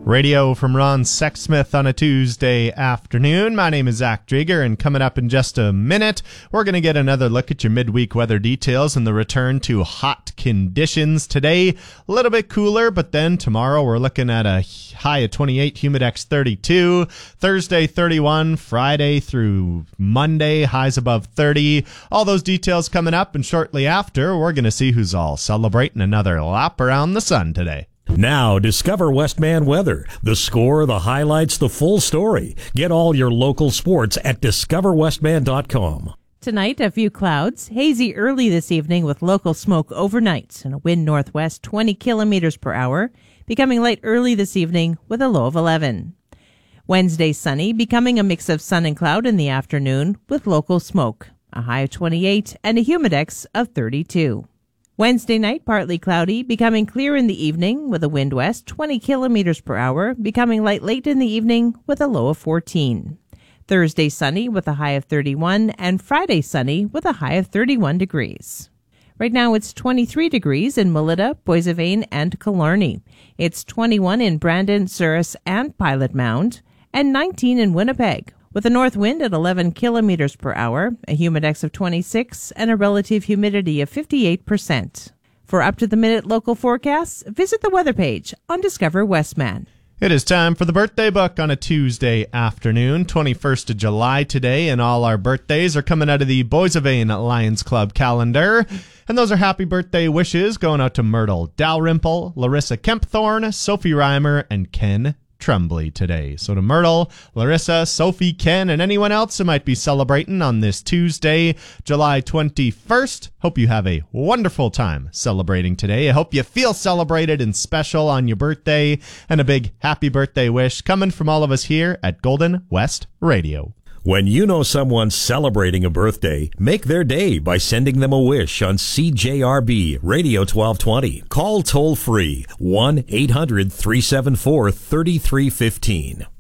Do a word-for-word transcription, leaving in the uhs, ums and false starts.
Radio from Ron Sexsmith on a Tuesday afternoon. My name is Zach Drager, and coming up in just a minute, we're going to get another look at your midweek weather details and the return to hot conditions. Today, a little bit cooler, but then tomorrow we're looking at a high of twenty-eight, Humidex thirty-two, Thursday thirty-one, Friday through Monday, highs above thirty. All those details coming up, and shortly after, we're going to see who's all celebrating another lap around the sun today. Now, discover Westman weather. The score, the highlights, the full story. Get all your local sports at discover westman dot com. Tonight, a few clouds. Hazy early this evening with local smoke overnight and a wind northwest twenty kilometers per hour, becoming light early this evening with a low of eleven. Wednesday sunny, becoming a mix of sun and cloud in the afternoon with local smoke, a high of twenty-eight and a humidex of thirty-two. Wednesday night, partly cloudy, becoming clear in the evening with a wind west twenty kilometers per hour, becoming light late in the evening with a low of fourteen. Thursday sunny with a high of thirty-one, and Friday sunny with a high of thirty-one degrees. Right now it's twenty-three degrees in Melita, Boissevain, and Killarney. It's twenty-one in Brandon, Souris, and Pilot Mound, and nineteen in Winnipeg, with a north wind at eleven kilometers per hour, a humidex of twenty-six, and a relative humidity of fifty-eight percent. For up-to-the-minute local forecasts, visit the weather page on Discover Westman. It is time for the birthday book on a Tuesday afternoon, twenty-first of July today, and all our birthdays are coming out of the Boissevain Lions Club calendar. And those are happy birthday wishes going out to Myrtle Dalrymple, Larissa Kempthorne, Sophie Reimer, and Ken Tremblay today. So to Myrtle, Larissa, Sophie, Ken, and anyone else who might be celebrating on this Tuesday, July twenty-first, hope you have a wonderful time celebrating today. I hope you feel celebrated and special on your birthday, and a big happy birthday wish coming from all of us here at Golden West Radio. When you know someone's celebrating a birthday, make their day by sending them a wish on C J R B Radio twelve twenty. Call toll free one eight hundred three seven four three three one five.